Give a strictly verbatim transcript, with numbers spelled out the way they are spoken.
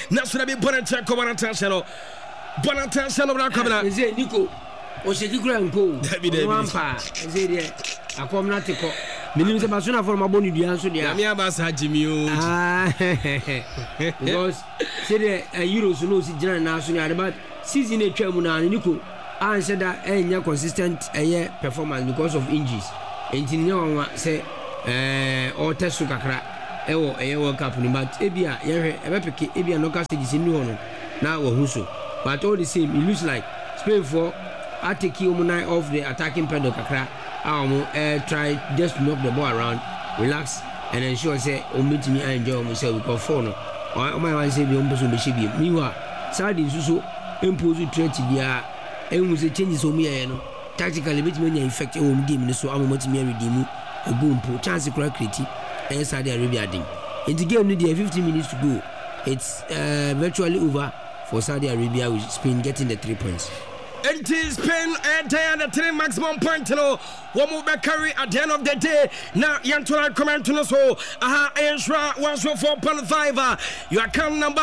na so na be Bonatien ko Bonatien no Bonatien no bra kabla eze Nico o se kikura nko wampa eze de akom na teko minim se basuna for maboni dua so de a me abasa Jimmy o ah because say the Euros no si jina na so ni adeba season e twa mu na Nico an said that enya consistent eh performance because of injuries engineer one say eh o testu kakra e wo eh World Cup ni but ebia ye hwe e be pick ebia knockout stages ni ho no na wo hu so but all the same it looks like Spain for atake you nine off the attacking pedal kakra um uh, try just to knock the ball around, relax, and ensure say o meet me enjoy myself because for no o my man say be on person be she be meanwhile Saudi susu impose threat bia enwu say changes o me ya no tactically bit me effect e wo game ni so amomoti me redeem a goal po chance kura create and Saudi Arabia din in the game no there fifteen minutes to go. It's uh, virtually over for Saudi Arabia with Spain getting the three points. It is Spain enter the three maximum point no one more carry at the end of the day. Now Yantola comment to us so aha ensure one so four point five your account number